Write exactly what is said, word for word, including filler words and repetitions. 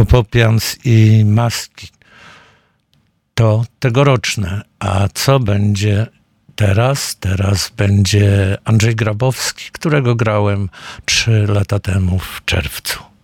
Hopopians i Maski to tegoroczne. A co będzie teraz? Teraz będzie Andrzej Grabowski, którego grałem trzy lata temu w czerwcu.